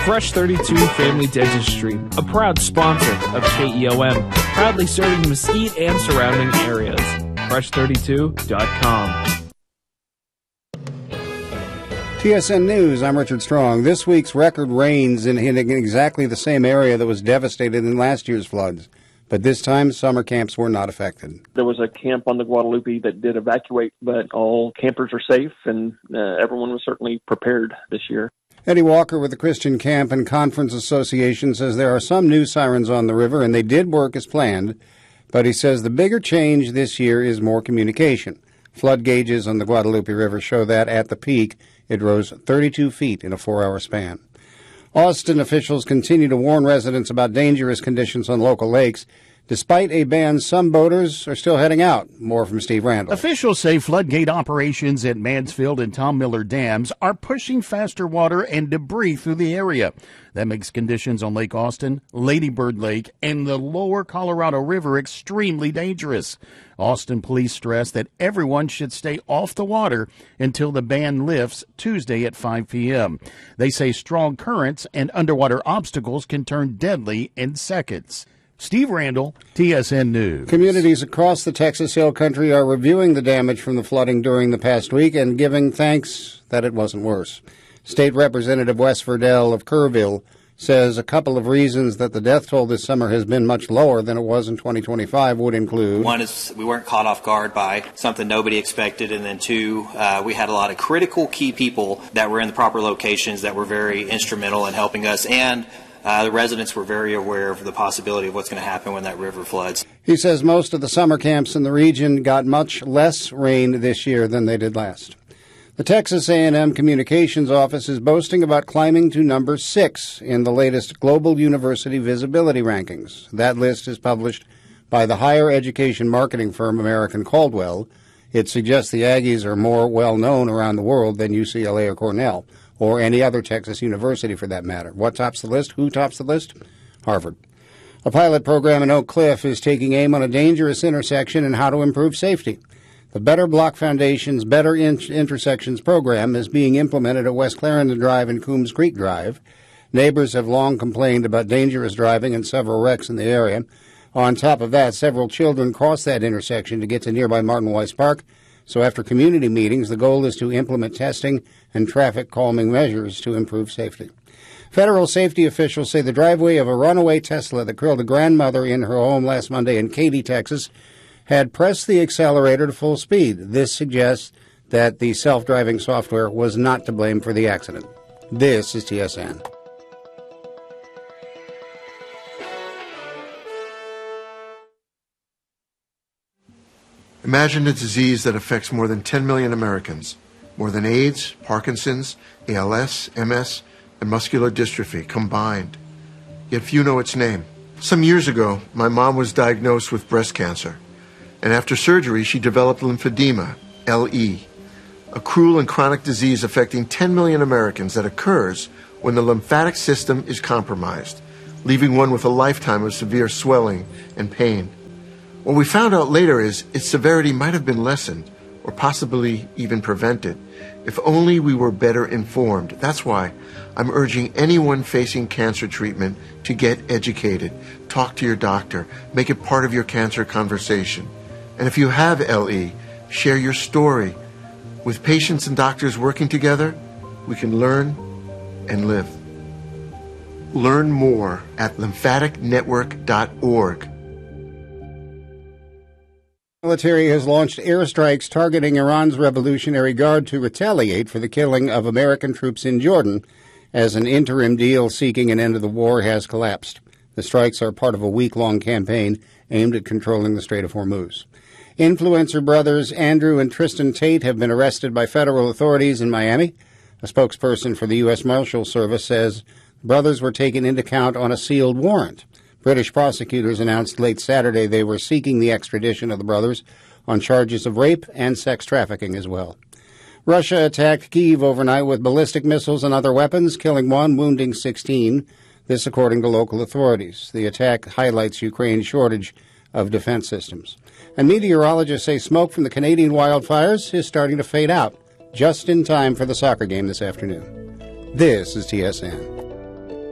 Fresh 32 Family Dentistry, a proud sponsor of KEOM, proudly serving Mesquite and surrounding areas. Fresh32.com. TSN News, I'm Richard Strong. This week's record rains in exactly the same area that was devastated in last year's floods. But this time, summer camps were not affected. There was a camp on the Guadalupe that did evacuate, but all campers are safe, and everyone was certainly prepared this year. Eddie Walker with the Christian Camp and Conference Association says there are some new sirens on the river, and they did work as planned. But he says the bigger change this year is more communication. Flood gauges on the Guadalupe River show that at the peak, it rose 32 feet in a 4-hour span. Austin officials continue to warn residents about dangerous conditions on local lakes. Despite a ban, some boaters are still heading out. More from Steve Randall. Officials say floodgate operations at Mansfield and Tom Miller dams are pushing faster water and debris through the area. That makes conditions on Lake Austin, Lady Bird Lake, and the lower Colorado River extremely dangerous. Austin police stress that everyone should stay off the water until the ban lifts Tuesday at 5 p.m. They say strong currents and underwater obstacles can turn deadly in seconds. Steve Randall, TSN News. Communities across the Texas Hill Country are reviewing the damage from the flooding during the past week and giving thanks that it wasn't worse. State Representative Wes Verdell of Kerrville says a couple of reasons that the death toll this summer has been much lower than it was in 2025 would include. One is we weren't caught off guard by something nobody expected, and then two, we had a lot of critical key people that were in the proper locations that were very instrumental in helping us, and the residents were very aware of the possibility of what's going to happen when that river floods. He says most of the summer camps in the region got much less rain this year than they did last. The Texas A&M Communications Office is boasting about climbing to number 6 in the latest Global University Visibility Rankings. That list is published by the higher education marketing firm American Caldwell. It suggests the Aggies are more well-known around the world than UCLA or Cornell, or any other Texas university for that matter. What tops the list? Who tops the list? Harvard. A pilot program in Oak Cliff is taking aim on a dangerous intersection and how to improve safety. The Better Block Foundation's Better Intersections program is being implemented at West Clarendon Drive and Coombs Creek Drive. Neighbors have long complained about dangerous driving and several wrecks in the area. On top of that, several children cross that intersection to get to nearby Martin Weiss Park. So after community meetings, the goal is to implement testing and traffic calming measures to improve safety. Federal safety officials say the driveway of a runaway Tesla that killed a grandmother in her home last Monday in Katy, Texas, had pressed the accelerator to full speed. This suggests that the self-driving software was not to blame for the accident. This is TSN. Imagine a disease that affects more than 10 million Americans, more than AIDS, Parkinson's, ALS, MS, and muscular dystrophy combined. Yet few know its name. Some years ago, my mom was diagnosed with breast cancer, and after surgery, she developed lymphedema, LE, a cruel and chronic disease affecting 10 million Americans that occurs when the lymphatic system is compromised, leaving one with a lifetime of severe swelling and pain. What we found out later is its severity might have been lessened or possibly even prevented if only we were better informed. That's why I'm urging anyone facing cancer treatment to get educated. Talk to your doctor. Make it part of your cancer conversation. And if you have LE, share your story. With patients and doctors working together, we can learn and live. Learn more at lymphaticnetwork.org. The military has launched airstrikes targeting Iran's Revolutionary Guard to retaliate for the killing of American troops in Jordan, as an interim deal seeking an end to the war has collapsed. The strikes are part of a week-long campaign aimed at controlling the Strait of Hormuz. Influencer brothers Andrew and Tristan Tate have been arrested by federal authorities in Miami. A spokesperson for the U.S. Marshal Service says the brothers were taken into account on a sealed warrant. British prosecutors announced late Saturday they were seeking the extradition of the brothers on charges of rape and sex trafficking as well. Russia attacked Kyiv overnight with ballistic missiles and other weapons, killing 1, wounding 16. This according to local authorities. The attack highlights Ukraine's shortage of defense systems. And meteorologists say smoke from the Canadian wildfires is starting to fade out, just in time for the soccer game this afternoon. This is TSN.